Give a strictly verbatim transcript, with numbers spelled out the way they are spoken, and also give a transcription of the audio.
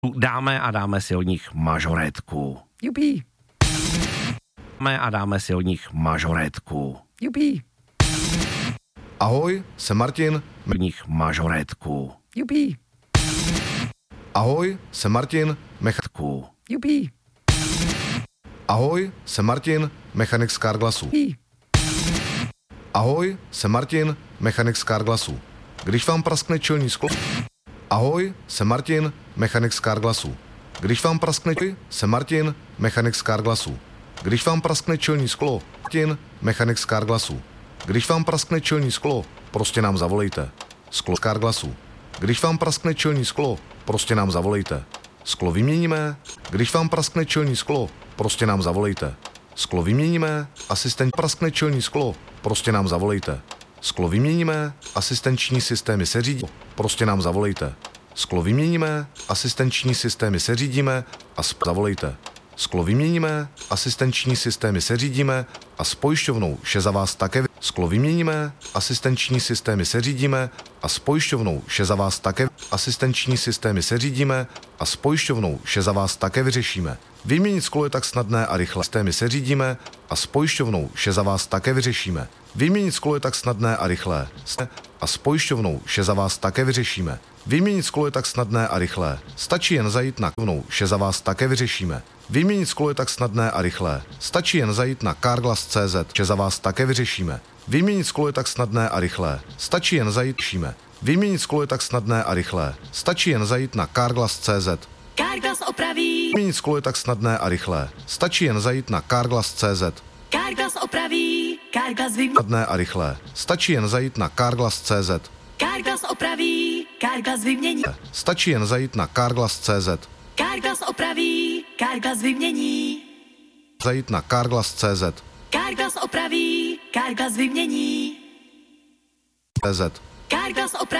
dáme a dáme si od nich mažorétku. Jupí. Dáme a dáme si od nich mažorétku. Jupí. Ahoj, jsem Martin. Od nich mažorétku. Jupí. Ahoj, jsem Martin, mechatku. Jupí. Ahoj, jsem Martin, mechanik z Carglassu. Jupí. Ahoj, jsem Martin, mechanik z Carglassu. Když vám praskne čelní sklo... Ahoj, jsem Martin, mechanik z Carglassu. Když vám praskne... Jsem Martin, mechanik z Carglassu. Když vám praskne čelní sklo... Martin, mechanik z Carglassu. Když vám praskne čelní sklo, prostě nám zavolejte. Sklo z Carglassu. Když vám praskne čelní sklo, prostě nám zavolejte. Sklo vyměníme. Když vám praskne čelní sklo, prostě nám zavolejte. Sklo vyměníme. Asistent praskne čelní sklo, prostě nám zavolejte. Sklo vyměníme. Asistenční systémy se řídí, prostě nám zavolejte. Sklo vyměníme. Asistenční systémy se řídíme a sp- zavolejte. Sklo vyměníme. Asistenční systémy se řídíme a s pojišťovnou vše za vás také. Sklo vyměníme. Asistenční systémy se řídíme a s pojišťovnou vše za vás také. Asistenční systémy se řídíme a s pojišťovnou vše za vás také vyřešíme. Vyměnit sklo je tak snadné a rychle. Systémy se řídíme a s pojišťovnou vše za vás také vyřešíme. Vyměnit sklo je tak snadné a rychlé. A s pojišťovnou vše za vás také vyřešíme. Vyměnit sklo je tak snadné a rychlé. Stačí jen zajít na pojišťovnou, vše za vás také vyřešíme. Vyměnit sklo je tak snadné a rychlé. Stačí jen zajít na carglass tečka cé zet, vše za vás také vyřešíme. Vyměnit sklo je tak snadné a rychlé. Stačí jen zajít řešíme. Vyměnit sklo je tak snadné a rychlé. Stačí jen zajít na carglass tečka cé zet. Carglass opraví. Vyměnit sklo je tak snadné a rychlé. Stačí jen zajít na carglass tečka cé zet. Carglass opraví. Carglass vymění. Snadné a rychlé. Stačí jen zajít na carglass tečka cé zet. Carglass opraví. Carglass vymění. Stačí jen zajít na carglass tečka cé zet. Carglass opraví. Carglass vymění. Zajít na carglass tečka cé zet. Carglass opraví. Carglass vymění. cé zet. Carglass opraví.